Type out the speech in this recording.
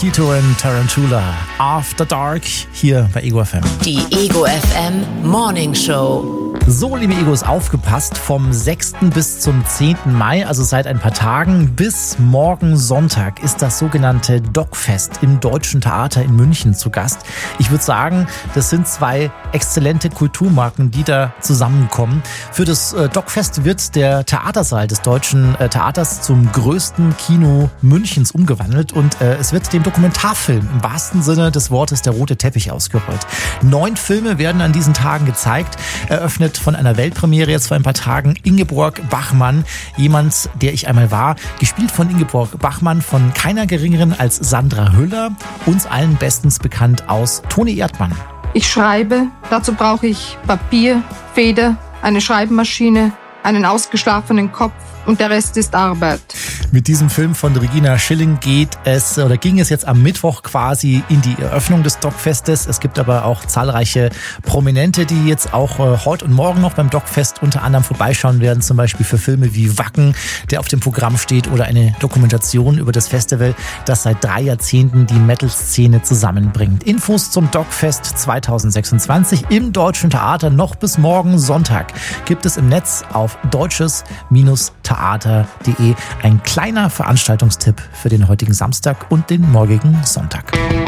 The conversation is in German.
Tito und Tarantula. After Dark hier bei Ego FM. Die Ego FM Morning Show. So, liebe Egos, aufgepasst. Vom 6. bis zum 10. Mai, also seit ein paar Tagen, bis morgen Sonntag ist das sogenannte DocFest im Deutschen Theater in München zu Gast. Ich würde sagen, das sind zwei exzellente Kulturmarken, die da zusammenkommen. Für das DocFest wird der Theatersaal des Deutschen Theaters zum größten Kino Münchens umgewandelt und es wird dem Dokumentarfilm im wahrsten Sinne des Wortes der rote Teppich ausgerollt. 9 Filme werden an diesen Tagen gezeigt, eröffnet von einer Weltpremiere jetzt vor ein paar Tagen Ingeborg Bachmann, jemand, der ich einmal war, gespielt von Ingeborg Bachmann, von keiner geringeren als Sandra Hüller, uns allen bestens bekannt aus Toni Erdmann. Ich schreibe, dazu brauche ich Papier, Feder, eine Schreibmaschine, einen ausgeschlafenen Kopf und der Rest ist Arbeit. Mit diesem Film von Regina Schilling ging es jetzt am Mittwoch quasi in die Eröffnung des DocFestes. Es gibt aber auch zahlreiche Prominente, die jetzt auch heute und morgen noch beim DocFest unter anderem vorbeischauen werden, zum Beispiel für Filme wie Wacken, der auf dem Programm steht, oder eine Dokumentation über das Festival, das seit 3 Jahrzehnten die Metal-Szene zusammenbringt. Infos zum DocFest 2026 im Deutschen Theater noch bis morgen Sonntag gibt es im Netz auf deutsches-theater.de. Ein kleiner Veranstaltungstipp für den heutigen Samstag und den morgigen Sonntag.